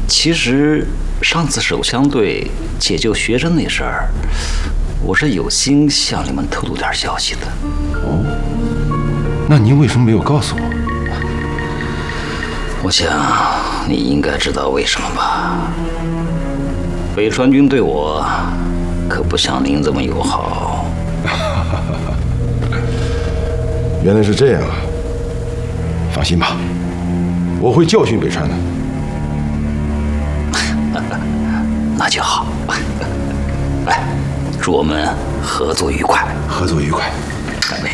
其实上次手枪队解救学生那事儿，我是有心向你们透露点消息的。 哦，那您为什么没有告诉我？ 我想你应该知道为什么吧？北川军对我可不像您这么友好。 原来是这样啊！放心吧，我会教训北川的。 那就好。来，祝我们合作愉快。 合作愉快。 干杯。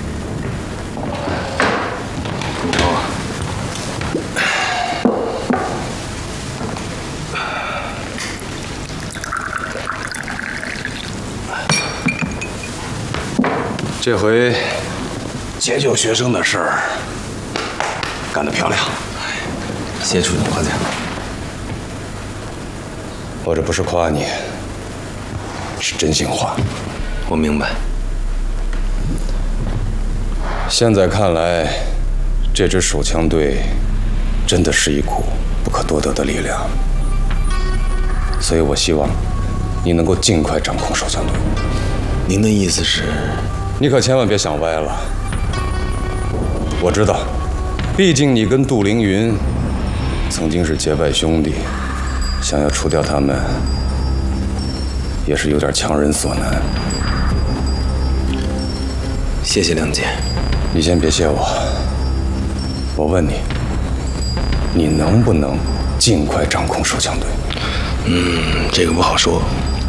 这回解救学生的事儿干得漂亮， 谢处长夸奖。 我这不是夸你，是真心话。 我明白。 现在看来，这支手枪队真的是一股不可多得的力量，所以我希望你能够尽快掌控手枪队。 您的意思是？ 你可千万别想歪了。我知道，毕竟你跟杜凌云曾经是结拜兄弟，想要除掉他们，也是有点强人所难。 谢谢亮姐。 你先别谢我。我问你，你能不能尽快掌控手枪队？ 这个不好说。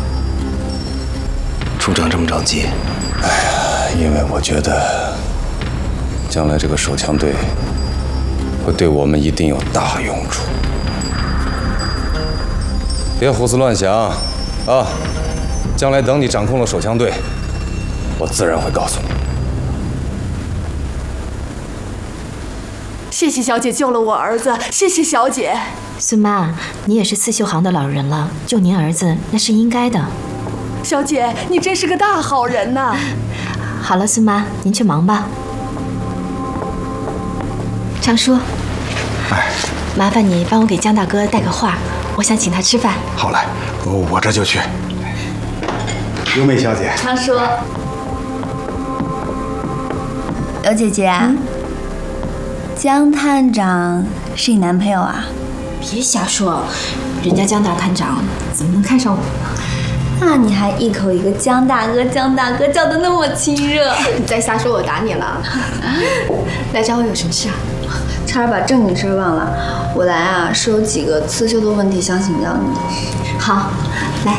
处长这么着急？ 哎呀，因为我觉得将来这个手枪队会对我们一定有大用处。别胡思乱想啊！将来等你掌控了手枪队，我自然会告诉你。 谢谢小姐救了我儿子，谢谢小姐。 孙妈，你也是刺绣行的老人了，救您儿子那是应该的。 小姐，你真是个大好人呐！ 好了，孙妈，您去忙吧。常叔，麻烦你帮我给江大哥带个话，我想请他吃饭。 好嘞，我这就去。优美小姐， 常叔， 刘姐姐，江探长是你男朋友啊？ 别瞎说，人家江大探长怎么能看上我呢？ 那你还一口一个江大哥，江大哥叫得那么亲热。 你再瞎说，我打你了。来找我有什么事啊？ 差点把正经事忘了。我来啊，是有几个刺绣的问题想请教你。 好，来。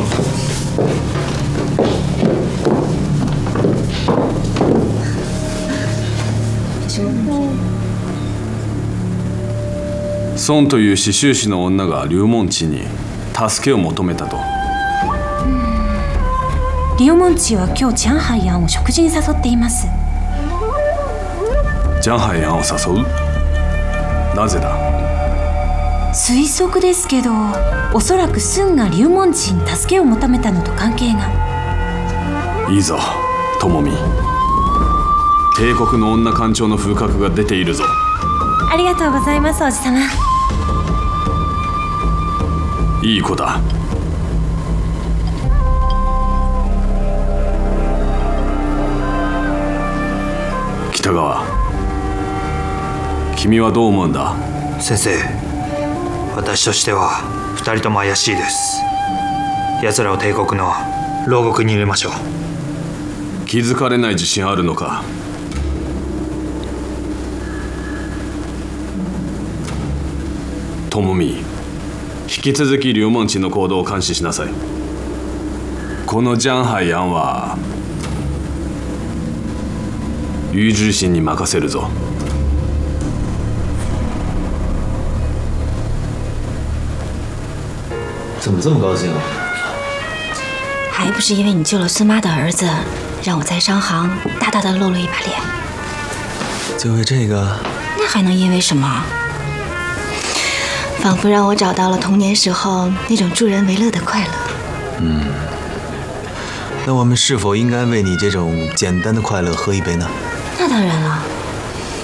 孫という刺繍師の女が龍門地に助けを求めたと。 龍門地は今日ジャンハイアンを食事に誘っています。 ジャンハイアンを誘う？なぜだ？ 推測ですけど、おそらくスンが龍門地に助けを求めたのと関係が。 いいぞ、ともみ。帝国の女艦長の風格が出ているぞ。 ありがとうございます、おじさま。 いい子だ。北川、君はどう思うんだ？ 先生、私としては2人とも怪しいです。奴らを帝国の牢獄に入れましょう。 気づかれない自信あるのか？ともみ、引き続き龍門地の行動を監視しなさい。このジャンハイアンは龍重心に任せるぞ。 怎么这么高兴啊？ 还不是因为你救了孙妈的儿子，让我在商行大大的露了一把脸。 就为这个？ 那还能因为什么？仿佛让我找到了童年时候那种助人为乐的快乐。 那我们是否应该为你这种简单的快乐喝一杯呢？ 那当然了。